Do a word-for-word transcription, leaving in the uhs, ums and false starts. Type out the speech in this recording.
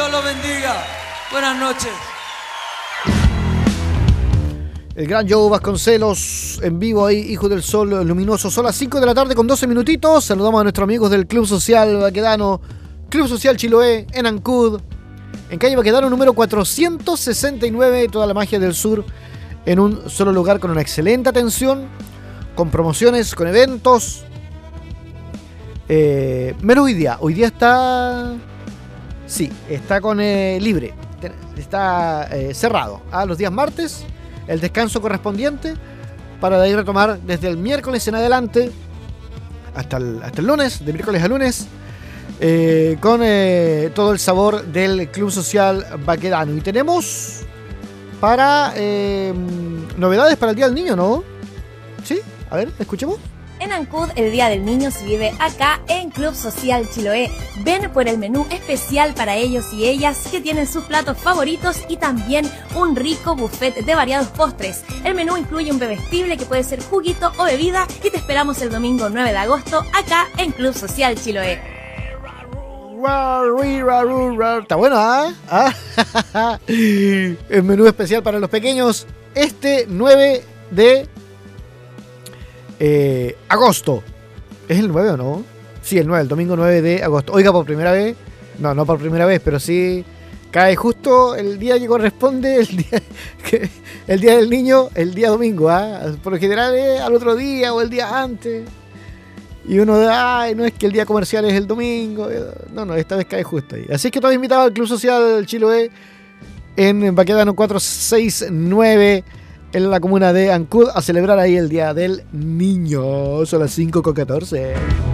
Dios los bendiga. Buenas noches. El gran Joe Vasconcelos en vivo ahí, Hijo del Sol Luminoso. Son las cinco de la tarde con doce minutitos. Saludamos a nuestros amigos del Club Social Baquedano, Club Social Chiloé, en Ancud, en calle Baquedano número cuatrocientos sesenta y nueve. Toda la magia del sur en un solo lugar, con una excelente atención, con promociones, con eventos. Eh, menos hoy día. Hoy día está... Sí, está con eh, libre. Está eh, cerrado. A los días martes, el descanso correspondiente, para de ahí retomar desde el miércoles en adelante hasta el, hasta el lunes, de miércoles a lunes, eh, con eh, todo el sabor del Club Social Baquedano. Y tenemos para eh, novedades para el Día del Niño, ¿no? ¿Sí? A ver, escuchemos. En Ancud, el Día del Niño se vive acá en Club Social Chiloé. Ven por el menú especial para ellos y ellas que tienen sus platos favoritos y también un rico buffet de variados postres. El menú incluye un bebestible que puede ser juguito o bebida y te esperamos el domingo nueve de agosto acá en Club Social Chiloé. Está bueno, ¿ah? ¿Ah? El menú especial para los pequeños este nueve de Eh, agosto. ¿Es el nueve o no? Sí, el nueve, el domingo nueve de agosto. Oiga, por primera vez. No, no por primera vez, pero sí cae justo el día que corresponde, el día, que, el día del niño, el día domingo, ¿ah? Por lo general es al otro día o el día antes. Y uno, ay, no es que el día comercial es el domingo. No, no, esta vez cae justo ahí. Así que todo invitado al Club Social Chiloé en Baquedano cuatrocientos sesenta y nueve, en la comuna de Ancud, a celebrar ahí el Día del Niño. Son las cinco con catorce.